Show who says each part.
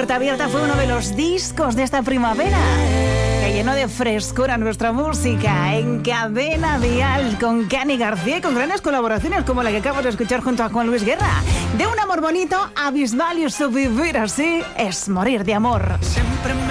Speaker 1: Puerta Abierta fue uno de los discos de esta primavera que llenó de frescura nuestra música en Cadena Dial, con Cani García y con grandes colaboraciones como la que acabamos de escuchar junto a Juan Luis Guerra. De un amor bonito, abismal y su vivir así es morir de amor.